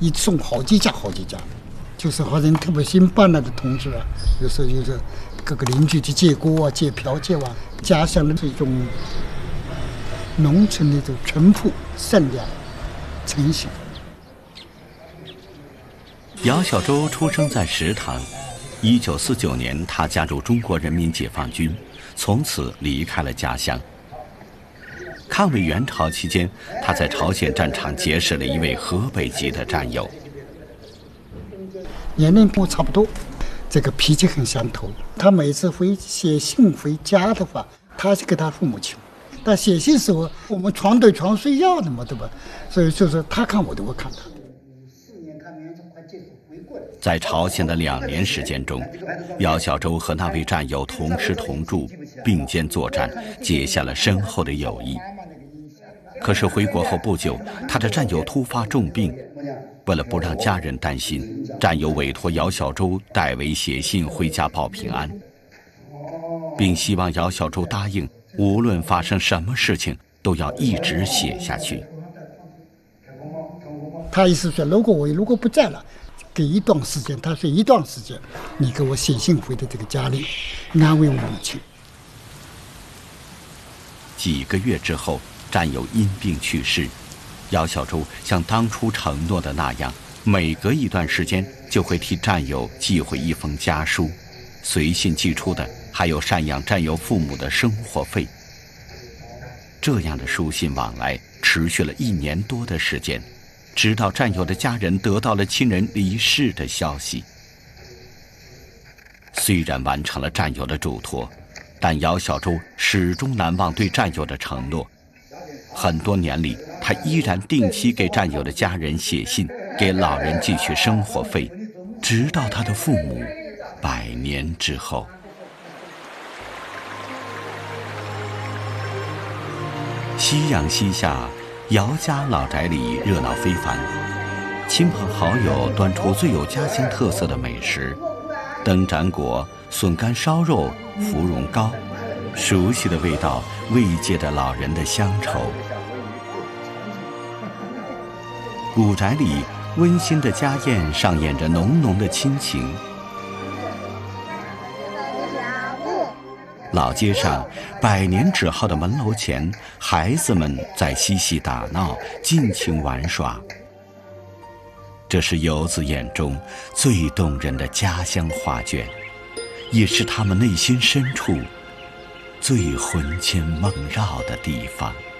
一送好几家，就是好像特别新搬来的同志啊，有时候就是各个邻居去借锅啊、借瓢、借碗，家乡的这种农村的这种淳朴、善良、诚信。 姚小舟出生在石塘，1949年他加入中国人民解放军，从此离开了家乡。抗美援朝期间，他在朝鲜战场结识了一位河北籍的战友， 年龄跟我差不多，这个脾气很相投。他每次会写信回家的话，他是给他父母亲，但写信时候我们床对床睡觉的嘛，对吧？所以就是他看我的，我看他的。 在朝鲜的2年时间中，姚小舟和那位战友同吃同住，并肩作战，结下了深厚的友谊。可是回国后不久，他的战友突发重病，为了不让家人担心，战友委托姚小舟代为写信回家报平安，并希望姚小舟答应，无论发生什么事情，都要一直写下去。 他意思说，如果不在了，给一段时间，他说一段时间，你给我写信回的这个家里，安慰我母亲。 几个月之后，战友因病去世，姚小舟像当初承诺的那样，每隔一段时间就会替战友寄回一封家书，随信寄出的还有赡养战友父母的生活费。这样的书信往来持续了1年多的时间，直到战友的家人得到了亲人离世的消息。虽然完成了战友的嘱托，但姚小舟始终难忘对战友的承诺。很多年里，他依然定期给战友的家人写信，给老人寄去生活费，直到他的父母100年之后。夕阳西下，姚家老宅里热闹非凡，亲朋好友端出最有家乡特色的美食：灯盏果、笋干烧肉、芙蓉糕，熟悉的味道慰藉着老人的乡愁。古宅里温馨的家宴上演着浓浓的亲情。老街上100年纸号的门楼前，孩子们在嬉戏打闹，尽情玩耍。这是游子眼中最动人的家乡画卷，也是他们内心深处最魂牵梦绕的地方。